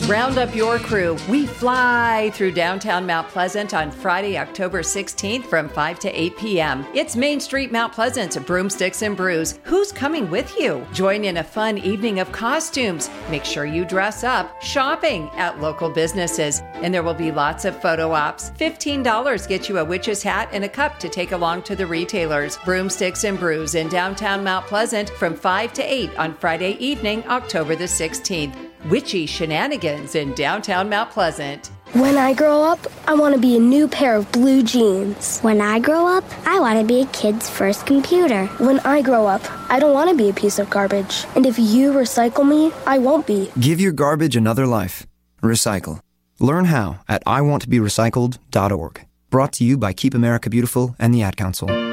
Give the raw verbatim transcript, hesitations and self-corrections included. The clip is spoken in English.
Round up your crew. We fly through downtown Mount Pleasant on Friday, October sixteenth from five to eight p.m. It's Main Street Mount Pleasant, Broomsticks and Brews. Who's coming with you? Join in a fun evening of costumes. Make sure you dress up. Shopping at local businesses. And there will be lots of photo ops. fifteen dollars gets you a witch's hat and a cup to take along to the retailers. Broomsticks and Brews in downtown Mount Pleasant from five to eight on Friday evening, October the sixteenth. Witchy shenanigans in downtown Mount Pleasant. When I grow up, I want to be a new pair of blue jeans. When I grow up, I want to be a kid's first computer. When I grow up, I don't want to be a piece of garbage. And if you recycle me, I won't be. Give your garbage another life. Recycle. Learn how at I want to be recycled dot org. Brought to you by Keep America Beautiful and the Ad Council.